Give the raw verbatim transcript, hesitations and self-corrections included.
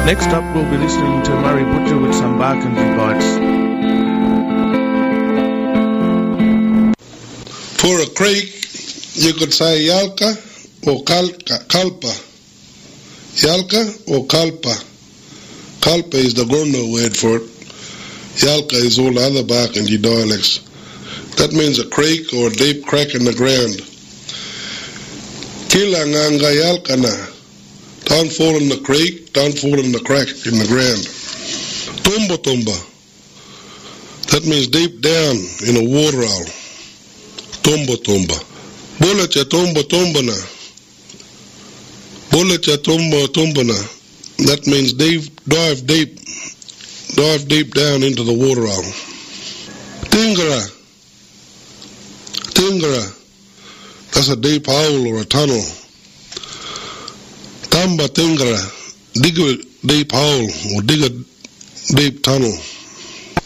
Next up, we'll be listening to Murray Butcher with some Barkindji Bites. For a creek, you could say Yalka or Kalka, Kalpa. Yalka or Kalpa. Kalpa is the Gorno word for it. Yalka is all the other Barkindji dialects. That means a creek or a deep crack in the ground. Kila nganga yalkana. Don't fall in the creek, don't fall in the crack in the ground. Tumba tumba. That means deep down in a waterhole. Tumba tumba. Bulacha tumba tumbana. Bulacha tumba tumbana. That means deep, dive deep. Dive deep down into the waterhole. Tingara. Tingara. That's a deep hole or a tunnel. Tamba Tingara, dig a deep hole or dig a deep tunnel.